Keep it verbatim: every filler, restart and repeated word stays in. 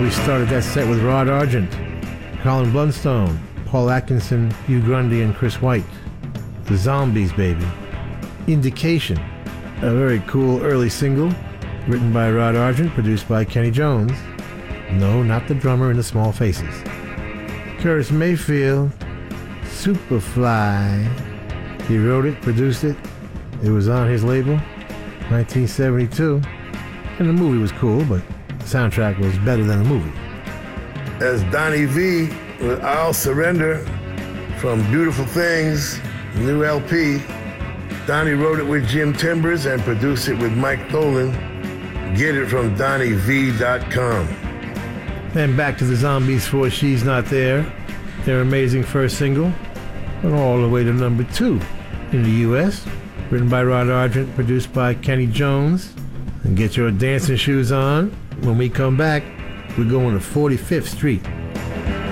We started that set with Rod Argent, Colin Blunstone, Paul Atkinson, Hugh Grundy, and Chris White. The Zombies, baby. Indication, a very cool early single, written by Rod Argent, produced by Kenny Jones. No, not the drummer in the Small Faces. Curtis Mayfield, Superfly. He wrote it, produced it. It was on his label, nineteen seventy-two. And the movie was cool, but the soundtrack was better than the movie. As Donnie V with I'll Surrender from Beautiful Things, new L P. Donnie wrote it with Jim Timbers and produced it with Mike Tholen. Get it from Donnie V dot com. Then back to the Zombies for She's Not There. Their amazing first single, and all the way to number two in the U S. Written by Rod Argent, produced by Kenny Jones. And get your dancing shoes on. When we come back, we're going to forty-fifth Street.